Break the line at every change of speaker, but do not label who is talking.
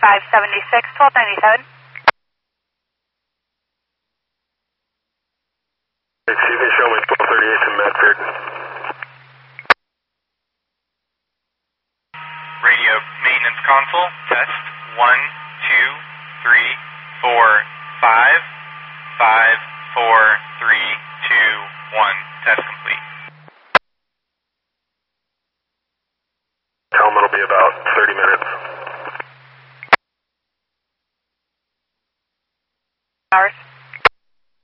576, 1297.
Excuse me, show me 1238 in Medford.
Radio maintenance console, test 1, 2, 3, 4, 5, 5, 4, 3, 2, 1. Test complete.
Tell them it'll be about 30 minutes.